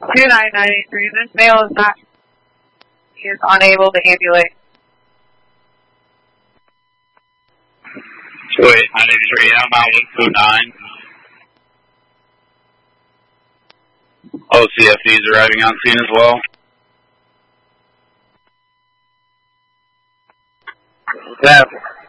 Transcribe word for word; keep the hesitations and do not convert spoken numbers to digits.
two nine nine eight three. This male is not, he is unable to ambulate. two eight nine eight three, outbound one two nine. O C F D is arriving on scene as well. What's happening?